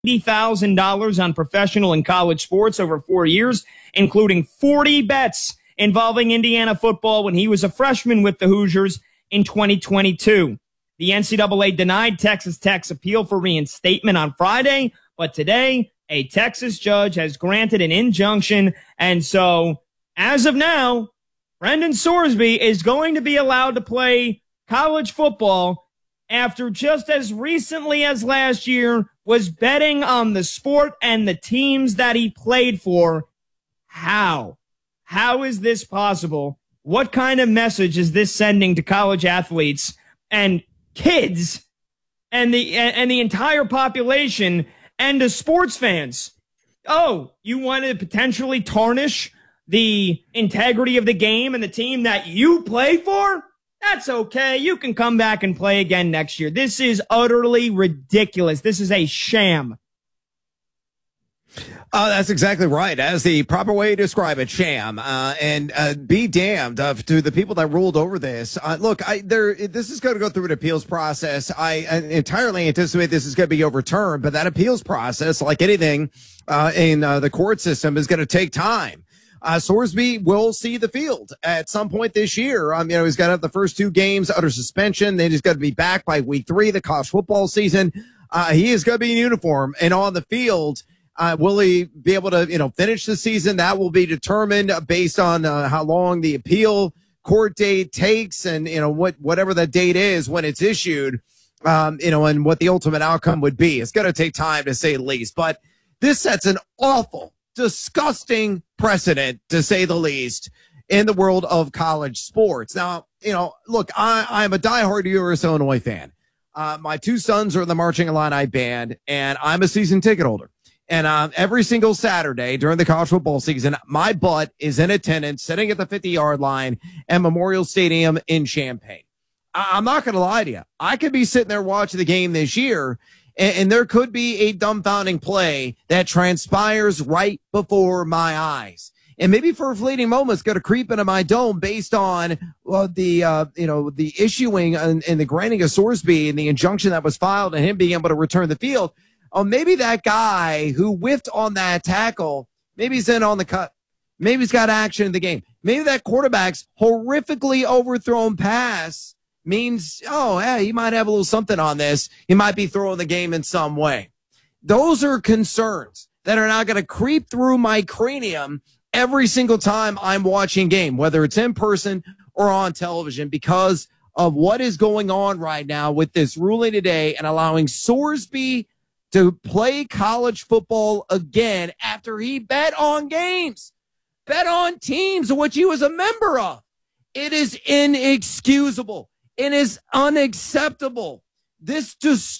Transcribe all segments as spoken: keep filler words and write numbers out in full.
eighty thousand dollars on professional and college sports over four years, including forty bets involving Indiana football when he was a freshman with the Hoosiers in twenty twenty-two. The N C double A denied Texas Tech's appeal for reinstatement on Friday, but today a Texas judge has granted an injunction, and so as of now, Brendan Sorsby is going to be allowed to play college football after just as recently as last year was betting on the sport and the teams that he played for. How? How is this possible? What kind of message is this sending to college athletes and kids and the and the entire population and to sports fans? Oh, you want to potentially tarnish the integrity of the game and the team that you play for? That's okay. You can come back and play again next year. This is utterly ridiculous. This is a sham. Uh, that's exactly right. As the proper way to describe it, sham. Uh, and uh, be damned uh, to the people that ruled over this. Uh, look, I, there. This is going to go through an appeals process. I, I entirely anticipate this is going to be overturned, but that appeals process, like anything uh, in uh, the court system, is going to take time. Uh, Sorsby will see the field at some point this year. Um, you know, he's got to have the first two games under suspension. Then he's got to be back by week three of the college football season. Uh, he is going to be in uniform and on the field. Uh, will he be able to, you know, finish the season? That will be determined based on uh, how long the appeal court date takes and, you know, what, whatever that date is when it's issued, um, you know, and what the ultimate outcome would be. It's going to take time, to say the least, but this sets an awful, disgusting precedent, to say the least, in the world of college sports. Now, you know, look, I, I'm a diehard U S Illinois fan. Uh, my two sons are in the Marching Illini band, and I'm a season ticket holder. And uh, every single Saturday during the college football season, my butt is in attendance, sitting at the fifty-yard line at Memorial Stadium in Champaign. I- I'm not going to lie to you. I could be sitting there watching the game this year, and, and there could be a dumbfounding play that transpires right before my eyes. And maybe for a fleeting moment, it's going to creep into my dome based on well, the, uh, you know, the issuing and, and the granting of Sorsby and the injunction that was filed and him being able to return the field. Oh, maybe that guy who whiffed on that tackle, maybe he's in on the cut. Maybe he's got action in the game. Maybe that quarterback's horrifically overthrown pass means, oh, yeah, he might have a little something on this. He might be throwing the game in some way. Those are concerns that are not going to creep through my cranium every single time I'm watching game, whether it's in person or on television, because of what is going on right now with this ruling today and allowing Sorsby to play college football again after he bet on games, bet on teams which he was a member of. It is inexcusable. It is unacceptable. This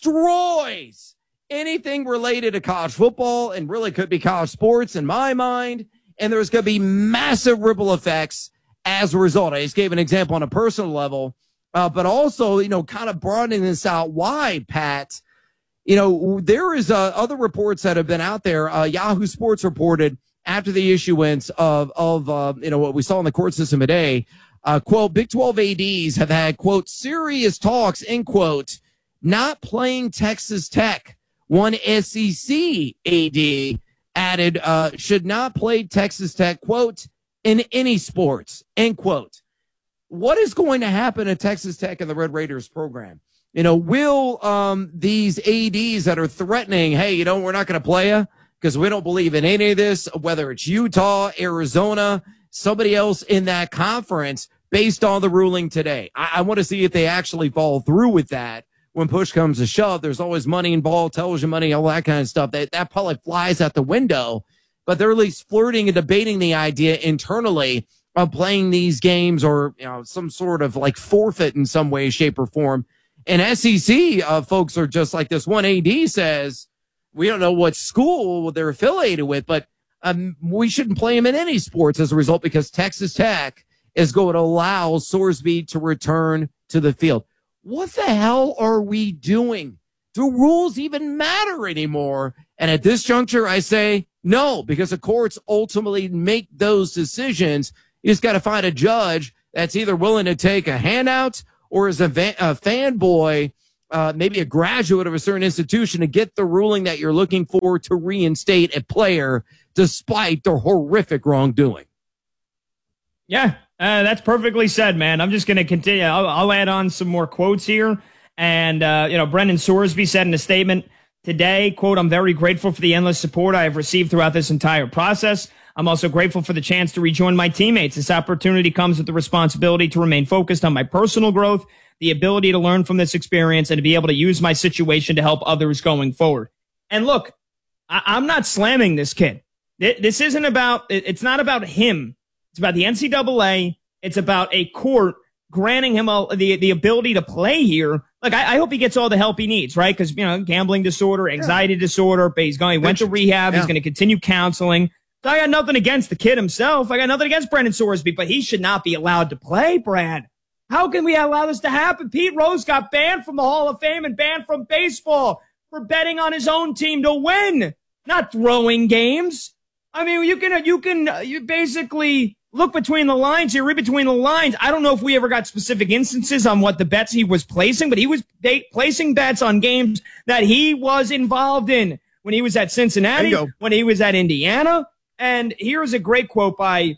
destroys anything related to college football and really could be college sports in my mind. And there's going to be massive ripple effects as a result. I just gave an example on a personal level, uh, but also, you know, kind of broadening this out wide, Pat. You know, there is uh, other reports that have been out there. Uh, Yahoo Sports reported after the issuance of, of uh, you know, what we saw in the court system today, uh, quote, Big twelve A Ds have had, quote, serious talks, end quote, not playing Texas Tech. One S E C A D added, uh, should not play Texas Tech, quote, in any sports, end quote. What is going to happen at Texas Tech and the Red Raiders program? You know, will um, these A Ds that are threatening, hey, you know, we're not going to play you because we don't believe in any of this, whether it's Utah, Arizona, somebody else in that conference based on the ruling today. I, I want to see if they actually follow through with that when push comes to shove. There's always money involved, television money, all that kind of stuff. That, that probably flies out the window, but they're at least flirting and debating the idea internally of playing these games or, you know, some sort of like forfeit in some way, shape, or form. And S E C uh, folks are just like this. One A D says, we don't know what school they're affiliated with, but um, we shouldn't play them in any sports as a result because Texas Tech is going to allow Sorsby to return to the field. What the hell are we doing? Do rules even matter anymore? And at this juncture, I say no, because the courts ultimately make those decisions. You just got to find a judge that's either willing to take a handout or is a, va- a fanboy uh, maybe a graduate of a certain institution to get the ruling that you're looking for to reinstate a player despite their horrific wrongdoing. Yeah, uh, that's perfectly said, man. I'm just going to continue. I'll, I'll add on some more quotes here. And, uh, you know, Brendan Sorsby said in a statement today, quote, "I'm very grateful for the endless support I have received throughout this entire process. I'm also grateful for the chance to rejoin my teammates. This opportunity comes with the responsibility to remain focused on my personal growth, the ability to learn from this experience, and to be able to use my situation to help others going forward." And look, I- I'm not slamming this kid. This isn't about, it's not about him. It's about the N C double A. It's about a court granting him a, the, the ability to play here. Look, I, I hope he gets all the help he needs, right? Because, you know, gambling disorder, anxiety yeah. disorder, but he's going, he went to rehab. Yeah. He's going to continue counseling. So I got nothing against the kid himself. I got nothing against Brendan Sorsby, but he should not be allowed to play, Brad. How can we allow this to happen? Pete Rose got banned from the Hall of Fame and banned from baseball for betting on his own team to win, not throwing games. I mean, you can, you can, you basically look between the lines here, read between the lines. I don't know if we ever got specific instances on what the bets he was placing, but he was placing bets on games that he was involved in when he was at Cincinnati, when he was at Indiana. And here's a great quote by,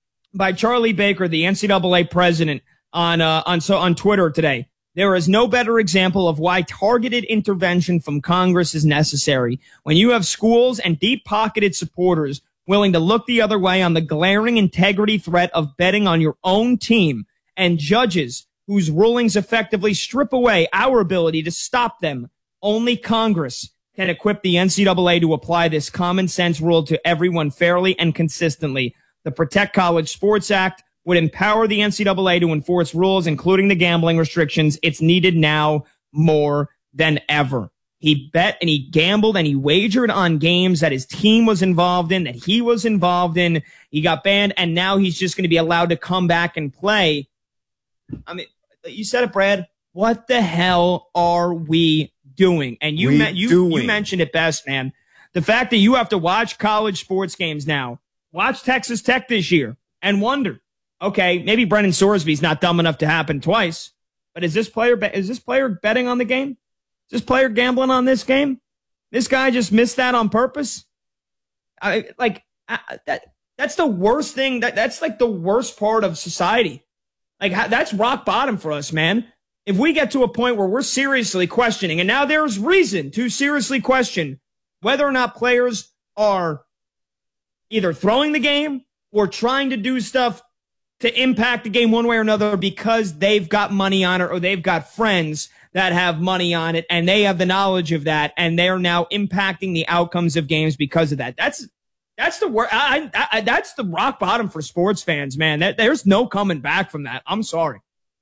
by Charlie Baker, the N C double A president, on, uh, on, so on Twitter today. "There is no better example of why targeted intervention from Congress is necessary when you have schools and deep-pocketed supporters willing to look the other way on the glaring integrity threat of betting on your own team, and judges whose rulings effectively strip away our ability to stop them. Only Congress can equip the N C double A to apply this common sense rule to everyone fairly and consistently. The Protect College Sports Act would empower the N C double A to enforce rules, including the gambling restrictions. It's needed now more than ever." He bet and he gambled and he wagered on games that his team was involved in, that he was involved in. He got banned, and now he's just going to be allowed to come back and play. I mean, you said it, Brad. What the hell are we doing? And you me- you, you mentioned it best, man. The fact that you have to watch college sports games now, watch Texas Tech this year, and wonder, okay, maybe Brendan Sorsby's not dumb enough to happen twice, but is this player is this player betting on the game? Is this player gambling on this game? This guy just missed that on purpose? I like I, that. That's the worst thing. That that's like the worst part of society. Like that's rock bottom for us, man. If we get to a point where we're seriously questioning, and now there's reason to seriously question whether or not players are either throwing the game or trying to do stuff to impact the game one way or another because they've got money on it or they've got friends that have money on it and they have the knowledge of that and they're now impacting the outcomes of games because of that. That's that's the wor- I, I, that's the rock bottom for sports fans, man. That, there's no coming back from that. I'm sorry.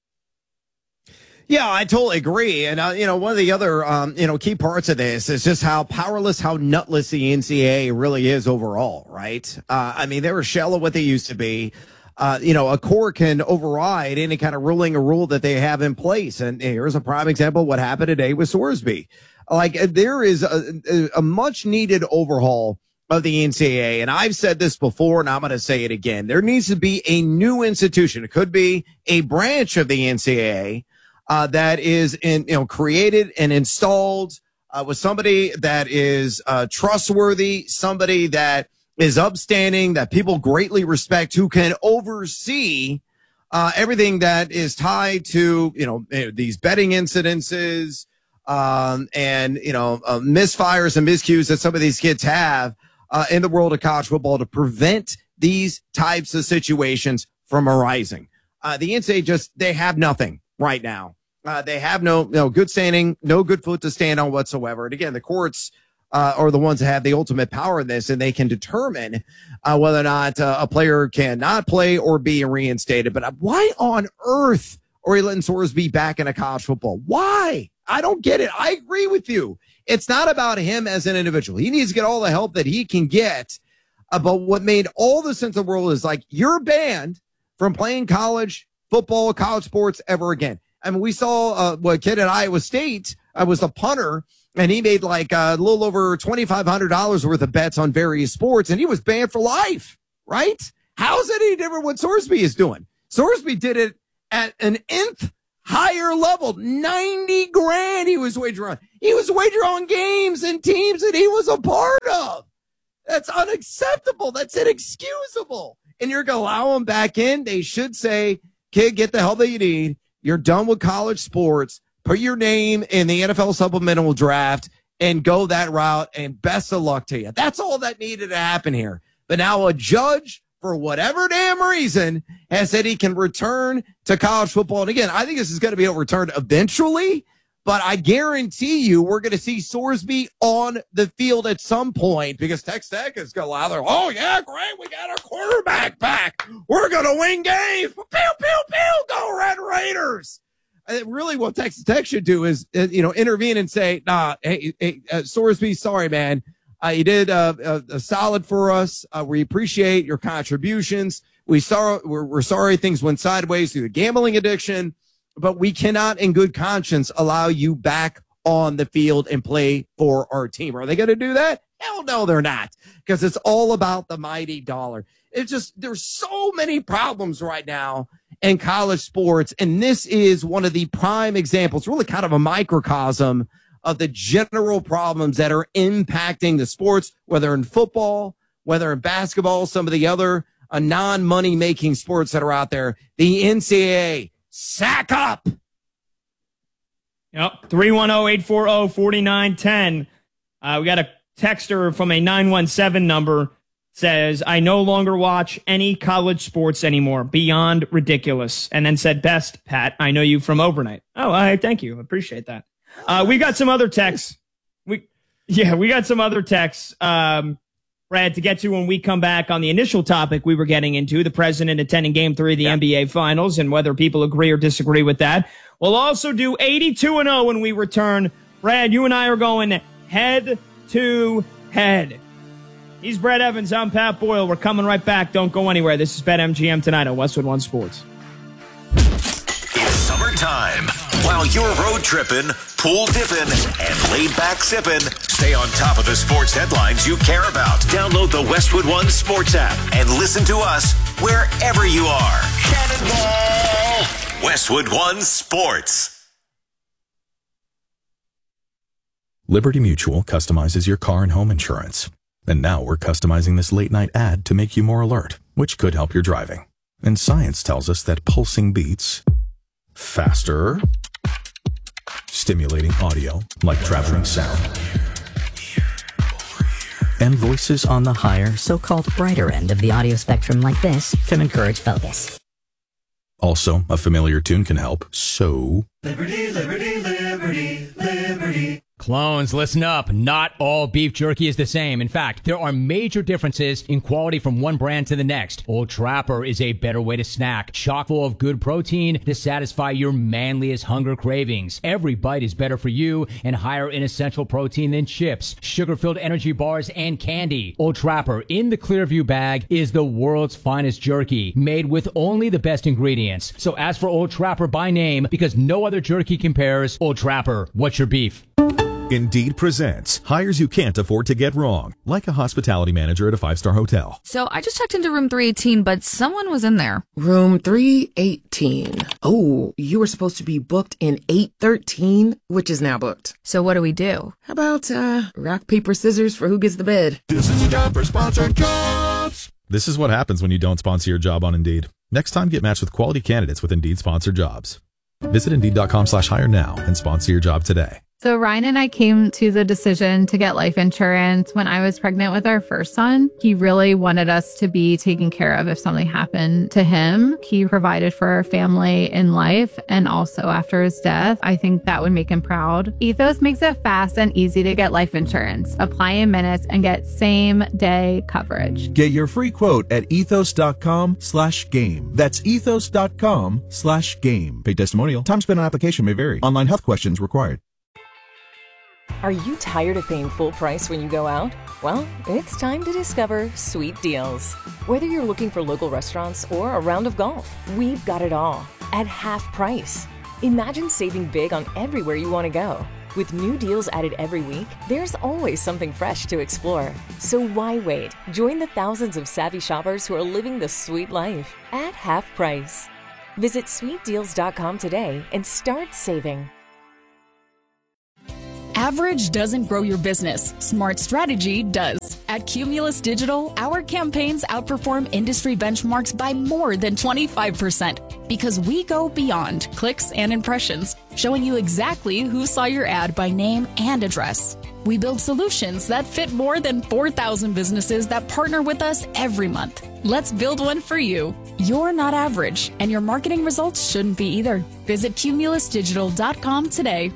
Yeah, I totally agree. And, uh, you know, one of the other, um, you know, key parts of this is just how powerless, how nutless the N C double A really is overall, right? Uh, I mean, they're a shell of what they used to be. Uh, you know, a court can override any kind of ruling or rule that they have in place. And here's a prime example of what happened today with Sorsby. Like, there is a, a much needed overhaul of the N C double A. And I've said this before, and I'm going to say it again. There needs to be a new institution. It could be a branch of the N C double A uh, that is in, you know, created and installed uh, with somebody that is uh, trustworthy, somebody that is upstanding, that people greatly respect, who can oversee uh, everything that is tied to, you know, these betting incidences um, and, you know, uh, misfires and miscues that some of these kids have uh, in the world of college football to prevent these types of situations from arising. Uh, the N C double A just, they have nothing right now. Uh, they have no, no good standing, no good foot to stand on whatsoever. And again, the courts Uh, are the ones that have the ultimate power in this, and they can determine uh, whether or not uh, a player cannot play or be reinstated. But uh, why on earth are we letting Sorsby back into college football? Why? I don't get it. I agree with you. It's not about him as an individual. He needs to get all the help that he can get. Uh, but what made all the sense of the world is like, you're banned from playing college football, college sports ever again. I mean, we saw uh, what kid at Iowa State uh, was a punter. And he made like a little over twenty-five hundred dollars worth of bets on various sports, and he was banned for life, right? How is it any different what Sorsby is doing? Sorsby did it at an nth higher level, ninety grand he was wagering on. He was wagering on games and teams that he was a part of. That's unacceptable. That's inexcusable. And you're going to allow him back in? They should say, kid, get the help that you need. You're done with college sports. Put your name in the N F L supplemental draft and go that route, and best of luck to you. That's all that needed to happen here. But now a judge, for whatever damn reason, has said he can return to college football. And again, I think this is going to be overturned eventually, but I guarantee you we're going to see Sorsby on the field at some point, because Texas Tech is going to allow their, oh, yeah, great, we got our quarterback back. We're going to win games. Pew, pew, pew, go Red Raiders. Uh, really what Texas Tech should do is, uh, you know, intervene and say, nah, hey, hey uh, Sorsby, sorry, man. Uh, you did uh, a, a solid for us. Uh, we appreciate your contributions. We saw, we're, we're sorry things went sideways through the gambling addiction, but we cannot in good conscience allow you back on the field and play for our team. Are they going to do that? Hell no, they're not, because it's all about the mighty dollar. It's just, there's so many problems right now in college sports, and this is one of the prime examples, really kind of a microcosm of the general problems that are impacting the sports, whether in football, whether in basketball, some of the other uh, non-money making sports that are out there. The N C double A, sack up. Yep. three one zero, eight four zero, four nine one zero. Uh, we got a texter from a nine one seven number. Says, I no longer watch any college sports anymore. Beyond ridiculous. And then said, best, Pat. I know you from overnight. Oh, I thank you. Appreciate that. Uh, we got some other texts. We, yeah, we got some other texts, um, Brad, to get to when we come back on the initial topic we were getting into, the president attending game three of the yeah. N B A finals and whether people agree or disagree with that. We'll also do eighty-two and oh when we return. Brad, you and I are going head to head. He's Brad Evans. I'm Pat Boyle. We're coming right back. Don't go anywhere. This is BetMGM tonight on Westwood One Sports. It's summertime. While you're road tripping, pool dipping, and laid back sipping, stay on top of the sports headlines you care about. Download the Westwood One Sports app and listen to us wherever you are. Cannonball! Westwood One Sports. Liberty Mutual customizes your car and home insurance. And now we're customizing this late-night ad to make you more alert, which could help your driving. And science tells us that pulsing beats faster, stimulating audio like traveling sound, and voices on the higher, so-called brighter end of the audio spectrum like this can encourage focus. Also, a familiar tune can help, so... Liberty, liberty, liberty, liberty. Clones, listen up. Not all beef jerky is the same. In fact, there are major differences in quality from one brand to the next. Old Trapper is a better way to snack, chock full of good protein to satisfy your manliest hunger cravings. Every bite is better for you and higher in essential protein than chips, sugar-filled energy bars, and candy. Old Trapper in the Clearview bag is the world's finest jerky, made with only the best ingredients. So ask for Old Trapper by name because no other jerky compares. Old Trapper, what's your beef? Indeed presents hires you can't afford to get wrong, like a hospitality manager at a five-star hotel. So I just checked into room three eighteen, but someone was in there. Room three eighteen. Oh, you were supposed to be booked in eight thirteen, which is now booked. So what do we do? How about uh, rock, paper, scissors for who gets the bed? This is a job for sponsored jobs. This is what happens when you don't sponsor your job on Indeed. Next time, get matched with quality candidates with Indeed sponsored jobs. Visit Indeed.com slash hire now and sponsor your job today. So Ryan and I came to the decision to get life insurance when I was pregnant with our first son. He really wanted us to be taken care of if something happened to him. He provided for our family in life and also after his death. I think that would make him proud. Ethos makes it fast and easy to get life insurance. Apply in minutes and get same day coverage. Get your free quote at ethos.com slash game. That's ethos.com slash game. Paid testimonial. Time spent on application may vary. Online health questions required. Are you tired of paying full price when you go out? Well, it's time to discover Sweet Deals. Whether you're looking for local restaurants or a round of golf, we've got it all at half price. Imagine saving big on everywhere you want to go. With new deals added every week, there's always something fresh to explore. So why wait? Join the thousands of savvy shoppers who are living the sweet life at half price. Visit sweet deals dot com today and start saving. Average doesn't grow your business. Smart strategy does. At Cumulus Digital, our campaigns outperform industry benchmarks by more than twenty-five percent because we go beyond clicks and impressions, showing you exactly who saw your ad by name and address. We build solutions that fit more than four thousand businesses that partner with us every month. Let's build one for you. You're not average, and your marketing results shouldn't be either. Visit cumulus digital dot com today.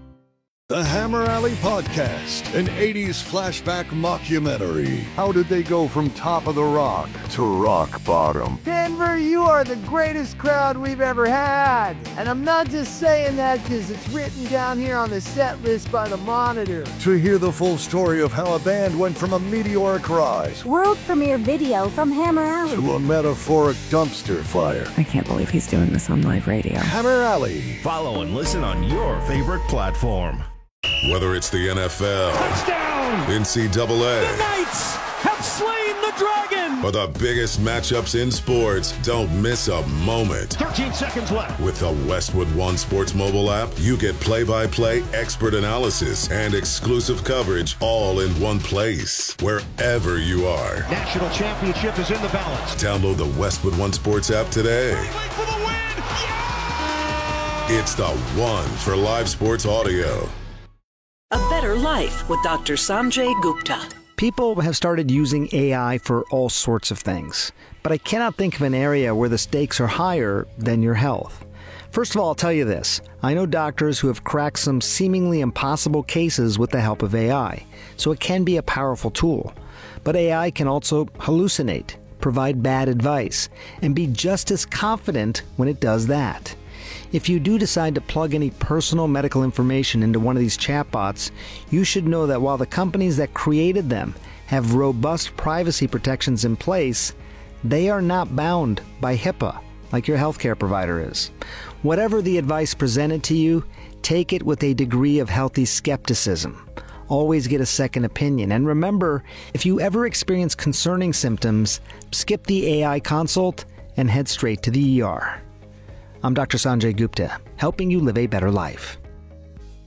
The Hammer Alley Podcast, an eighties flashback mockumentary. How did they go from top of the rock to rock bottom? Denver, you are the greatest crowd we've ever had. And I'm not just saying that because it's written down here on the set list by the Monitor. To hear the full story of how a band went from a meteoric rise, world premiere video from Hammer Alley, to a metaphoric dumpster fire. I can't believe he's doing this on live radio. Hammer Alley. Follow and listen on your favorite platform. Whether it's the N F L, touchdown, N C double A, the Knights have slain the dragon, or the biggest matchups in sports, don't miss a moment. thirteen seconds left. With the Westwood One Sports mobile app, you get play-by-play, expert analysis, and exclusive coverage all in one place, wherever you are. National championship is in the balance. Download the Westwood One Sports app today. For the win. Yeah! It's the one for live sports audio. A Better Life with Doctor Sanjay Gupta. People have started using A I for all sorts of things, but I cannot think of an area where the stakes are higher than your health. First of all, I'll tell you this. I know doctors who have cracked some seemingly impossible cases with the help of A I, so it can be a powerful tool. But A I can also hallucinate, provide bad advice, and be just as confident when it does that. If you do decide to plug any personal medical information into one of these chatbots, you should know that while the companies that created them have robust privacy protections in place, they are not bound by HIPAA like your healthcare provider is. Whatever the advice presented to you, take it with a degree of healthy skepticism. Always get a second opinion. And remember, if you ever experience concerning symptoms, skip the A I consult and head straight to the E R. I'm Doctor Sanjay Gupta, helping you live a better life.